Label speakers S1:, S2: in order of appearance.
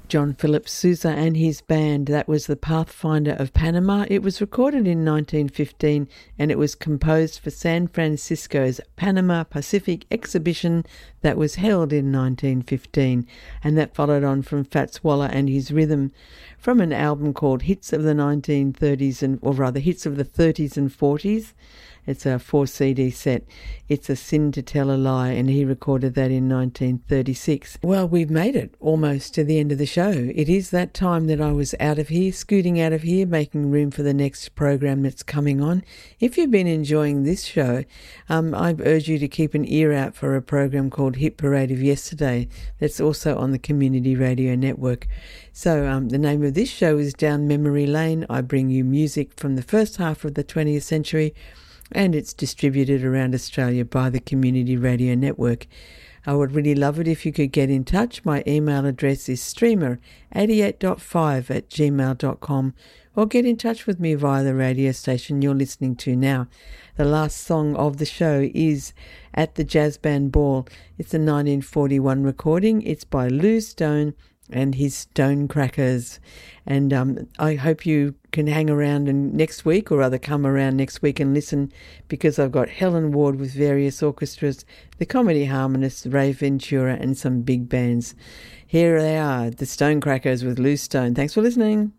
S1: John Philip Sousa and his band. That was the Pathfinder of Panama. It was recorded in 1915 and it was composed for San Francisco's Panama Pacific exhibition that was held in 1915, and that followed on from Fats Waller and his Rhythm from an album called Hits of the 1930s, or rather Hits of the 30s and 40s. It's a 4-CD set. It's a Sin to Tell a Lie, and he recorded that in 1936. Well, we've made it almost to the end of the show. It is that time that I was out of here, scooting out of here, making room for the next program that's coming on. If you've been enjoying this show, I urge you to keep an ear out for a program called Hit Parade of Yesterday that's also on the Community Radio Network. So the name of this show is Down Memory Lane. I bring you music from the first half of the 20th century, and it's distributed around Australia by the Community Radio Network. I would really love it if you could get in touch. My email address is streamer88.5@gmail.com, or get in touch with me via the radio station you're listening to now. The last song of the show is At the Jazz Band Ball. It's a 1941 recording. It's by Lou Stone and his Stonecrackers. And I hope you can hang around and next week, or rather come around next week and listen, because I've got Helen Ward with various orchestras, the Comedy Harmonists, Ray Ventura, and some big bands. Here they are, the Stonecrackers with Lou Stone. Thanks for listening.